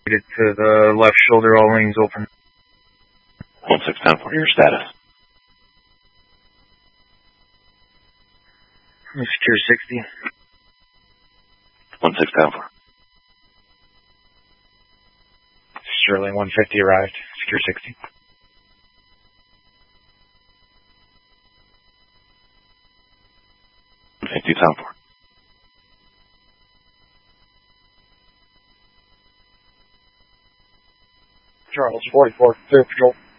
to the left shoulder, all lanes open. 1610 for your status. Secure 60. 1610 for. Sterling 150 arrived. Secure 60. Time for. Charles 44, clear patrol.